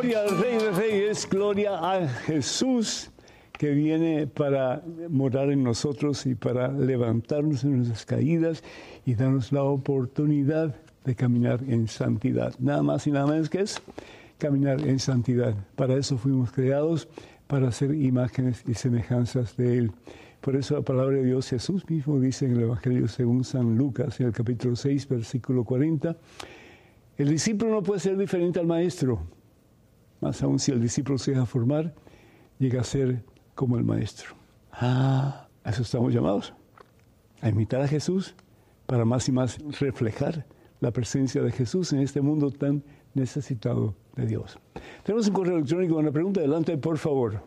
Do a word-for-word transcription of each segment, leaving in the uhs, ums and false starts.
Gloria al Rey de Reyes, gloria a Jesús que viene para morar en nosotros y para levantarnos en nuestras caídas y darnos la oportunidad de caminar en santidad. Nada más y nada menos que es caminar en santidad. Para eso fuimos creados, para ser imágenes y semejanzas de Él. Por eso la palabra de Dios, Jesús mismo dice en el Evangelio según San Lucas, en el capítulo seis, versículo cuarenta, el discípulo no puede ser diferente al maestro, más aún si el discípulo se deja formar, llega a ser como el maestro. Ah, a eso estamos llamados, a imitar a Jesús para más y más reflejar la presencia de Jesús en este mundo tan necesitado de Dios. Tenemos un correo electrónico con una pregunta. Adelante, por favor.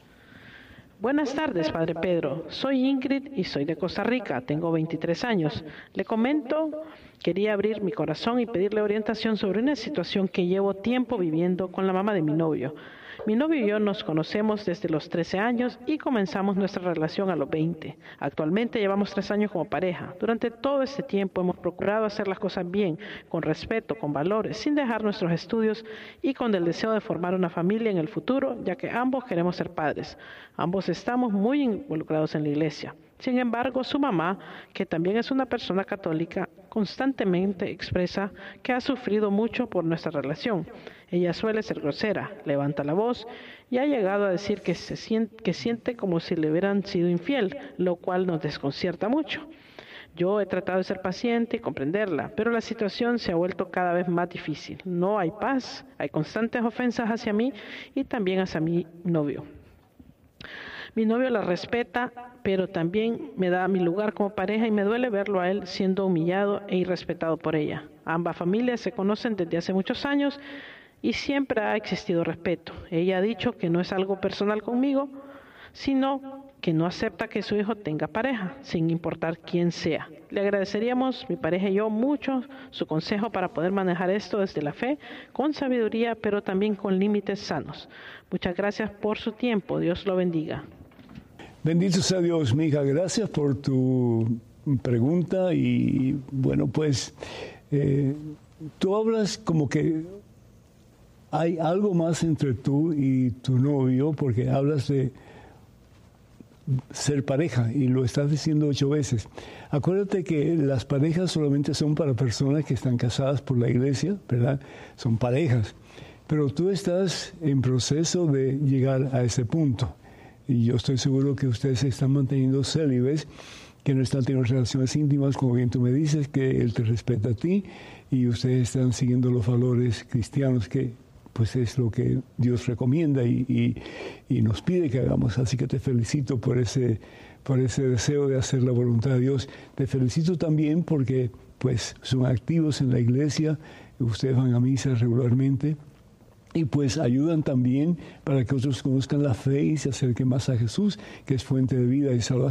Buenas tardes, Padre Pedro. Soy Ingrid y soy de Costa Rica. Tengo veintitrés años. Le comento, quería abrir mi corazón y pedirle orientación sobre una situación que llevo tiempo viviendo con la mamá de mi novio. Mi novio y yo nos conocemos desde los trece años y comenzamos nuestra relación a los veinte. Actualmente llevamos tres años como pareja. Durante todo este tiempo hemos procurado hacer las cosas bien, con respeto, con valores, sin dejar nuestros estudios y con el deseo de formar una familia en el futuro, ya que ambos queremos ser padres. Ambos estamos muy involucrados en la iglesia. Sin embargo, su mamá, que también es una persona católica, constantemente expresa que ha sufrido mucho por nuestra relación. Ella suele ser grosera, levanta la voz y ha llegado a decir que, se siente, que siente como si le hubieran sido infiel, lo cual nos desconcierta mucho. Yo he tratado de ser paciente y comprenderla, pero la situación se ha vuelto cada vez más difícil. No hay paz, hay constantes ofensas hacia mí y también hacia mi novio. Mi novio la respeta, pero también me da mi lugar como pareja y me duele verlo a él siendo humillado e irrespetado por ella. Ambas familias se conocen desde hace muchos años y siempre ha existido respeto. Ella ha dicho que no es algo personal conmigo, sino que no acepta que su hijo tenga pareja, sin importar quién sea. Le agradeceríamos, mi pareja y yo, mucho su consejo para poder manejar esto desde la fe, con sabiduría, pero también con límites sanos. Muchas gracias por su tiempo. Dios lo bendiga. Bendito sea Dios, mi hija. Gracias por tu pregunta y, bueno, pues, eh, tú hablas como que hay algo más entre tú y tu novio, porque hablas de ser pareja y lo estás diciendo ocho veces. Acuérdate que las parejas solamente son para personas que están casadas por la iglesia, ¿verdad? Son parejas. Pero tú estás en proceso de llegar a ese punto. Y yo estoy seguro que ustedes se están manteniendo célibes, que no están teniendo relaciones íntimas, como bien tú me dices, que él te respeta a ti y ustedes están siguiendo los valores cristianos que pues es lo que Dios recomienda y, y, y nos pide que hagamos. Así que te felicito por ese, por ese deseo de hacer la voluntad de Dios. Te felicito también porque pues son activos en la iglesia, ustedes van a misa regularmente y pues ayudan también para que otros conozcan la fe y se acerquen más a Jesús, que es fuente de vida y salvación.